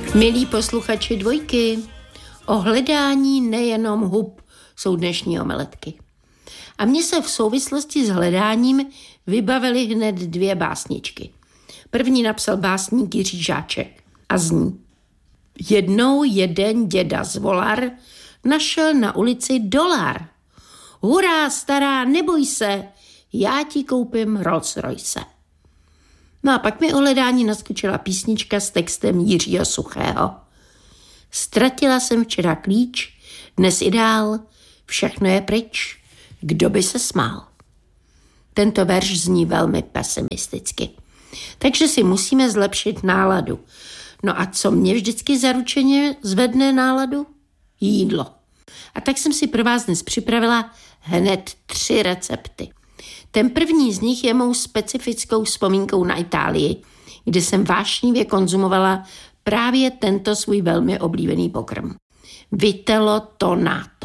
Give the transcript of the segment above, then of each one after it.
Milí posluchači Dvojky, o hledání nejenom hub jsou dnešní omeletky. A mně se v souvislosti s hledáním vybavily hned dvě básničky. První napsal básník Jiří Žáček a zní: Jednou jeden děda zvolar našel na ulici dolar. Hurá, stará, neboj se, já ti koupím Rolls Royce. No a pak mi o hledání naskočila písnička s textem Jiřího Suchého. Ztratila jsem včera klíč, dnes ideál, všechno je pryč, kdo by se smál. Tento verš zní velmi pesimisticky, takže si musíme zlepšit náladu. No a co mě vždycky zaručeně zvedne náladu? Jídlo. A tak jsem si pro vás dnes připravila hned 3 recepty. Ten první z nich je mou specifickou vzpomínkou na Itálii, kde jsem vášnivě konzumovala právě tento svůj velmi oblíbený pokrm. Vitello tonato.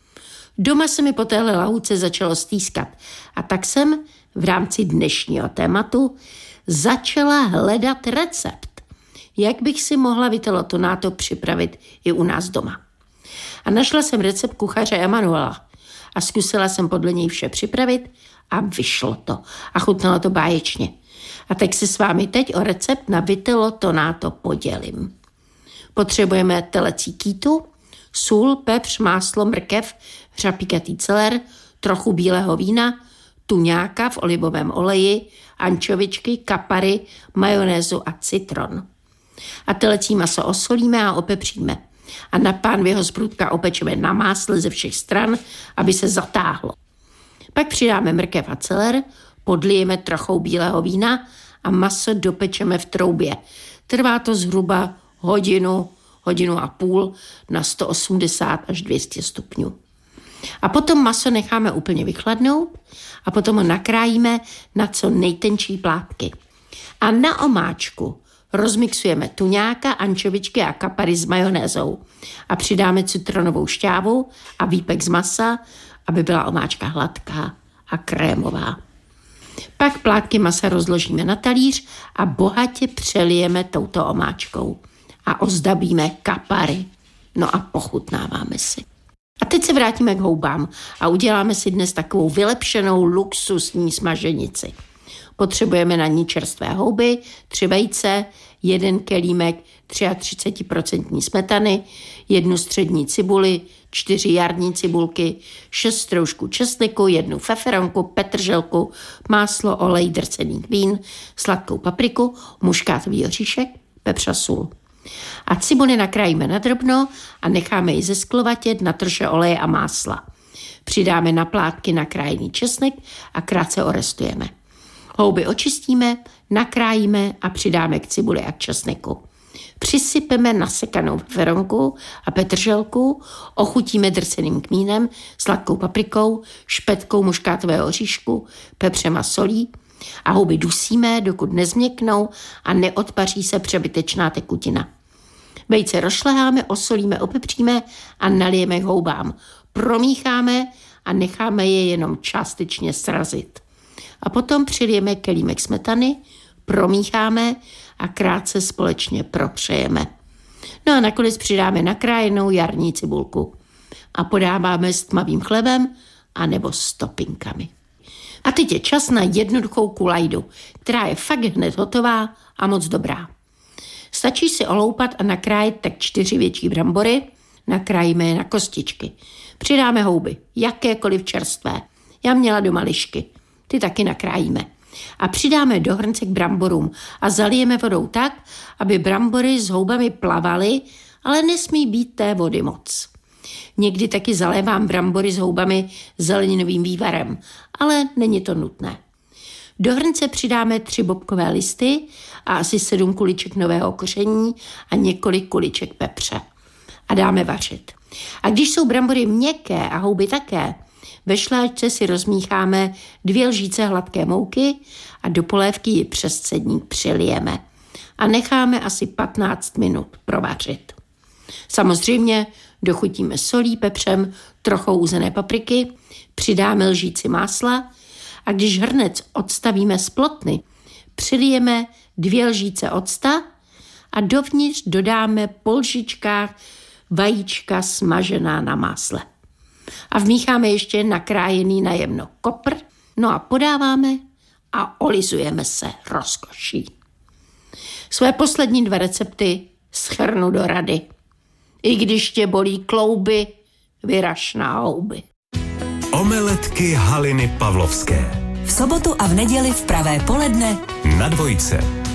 Doma se mi po téhle lahůdce začalo stýskat a tak jsem v rámci dnešního tématu začala hledat recept, jak bych si mohla vitello tonato připravit i u nás doma. A našla jsem recept kuchaře Emanuela a zkusila jsem podle něj vše připravit a vyšlo to. A chutnalo to báječně. A tak se s vámi teď o recept na vitello tonato podělím. Potřebujeme telecí kýtu, sůl, pepř, máslo, mrkev, řapíkatý celer, trochu bílého vína, tuňáka v olivovém oleji, ančovičky, kapary, majonézu a citron. A telecí maso osolíme a opepříme. A na pánviho zprůdka opečeme na másle ze všech stran, aby se zatáhlo. Pak přidáme mrkev a celer, podlijeme trochou bílého vína a maso dopečeme v troubě. Trvá to zhruba hodinu a půl na 180 až 200 stupňů. A potom maso necháme úplně vychladnout a potom ho nakrájíme na co nejtenčí plátky. A na omáčku rozmixujeme tuňáka, ančovičky a kapary s majonézou a přidáme citronovou šťávu a výpek z masa, aby byla omáčka hladká a krémová. Pak plátky masa rozložíme na talíř a bohatě přelijeme touto omáčkou a ozdobíme kapary. No a pochutnáváme si. A teď se vrátíme k houbám a uděláme si dnes takovou vylepšenou luxusní smaženici. Potřebujeme na ní čerstvé houby, 3 vejce, 1 kelímek 33% smetany, 1 střední cibuli, 4 jarní cibulky, 6 stroužků česneku, 1 feferonku, petrželku, máslo, olej, drcený vín, sladkou papriku, muškátový oříšek, pepř a sůl. A cibuli nakrájíme na drobno a necháme ji zesklovatět na troše oleje a másla. Přidáme na plátky nakrájený česnek a krátce orestujeme. Houby očistíme, nakrájíme a přidáme k cibuli a k česneku. Přisypeme nasekanou feferonku a petrželku, ochutíme drceným kmínem, sladkou paprikou, špetkou muškátového oříšku, pepřem a solí a houby dusíme, dokud nezměknou a neodpaří se přebytečná tekutina. Vejce rozšleháme, osolíme, opepříme a nalijeme k houbám. Promícháme a necháme je jenom částečně srazit. A potom přilijeme kelímek smetany, promícháme a krátce společně propřejeme. No a nakonec přidáme nakrájenou jarní cibulku a podáváme s tmavým chlebem anebo s topinkami. A teď je čas na jednoduchou kulajdu, která je fakt hned hotová a moc dobrá. Stačí si oloupat a nakrájet tak 4 větší brambory, nakrájíme je na kostičky. Přidáme houby, jakékoliv čerstvé. Já měla doma lišky, ty taky nakrájíme. A přidáme do hrnce k bramborům a zalijeme vodou tak, aby brambory s houbami plavaly, ale nesmí být té vody moc. Někdy taky zalévám brambory s houbami zeleninovým vývarem, ale není to nutné. Do hrnce přidáme 3 bobkové listy a asi 7 kuliček nového koření a několik kuliček pepře. A dáme vařit. A když jsou brambory měkké a houby také, ve šláčce si rozmícháme 2 lžíce hladké mouky a do polévky ji přes cedník přilijeme. A necháme asi 15 minut provařit. Samozřejmě dochutíme solí, pepřem, trochou uzené papriky, přidáme lžíci másla a když hrnec odstavíme z plotny, přilijeme 2 lžíce octa a dovnitř dodáme po lžičkách vajíčka smažená na másle. A vmícháme ještě nakrájený na jemno kopr, no a podáváme a olizujeme se rozkoší. Své poslední 2 recepty shrnu do rady. I když tě bolí klouby, vyraž na houby. Omeletky Haliny Pavlovské. V sobotu a v neděli v pravé poledne na Dvojce.